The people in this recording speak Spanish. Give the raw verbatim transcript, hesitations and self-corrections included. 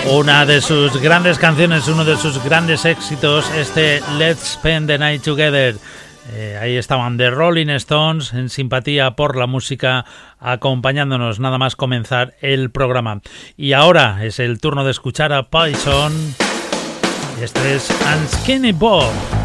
Una de sus grandes canciones, uno de sus grandes éxitos, este Let's Spend the Night Together. Eh, ahí estaban The Rolling Stones en simpatía por la música, acompañándonos nada más comenzar el programa. Y ahora es el turno de escuchar a Poison. Este es Unskinny Bob.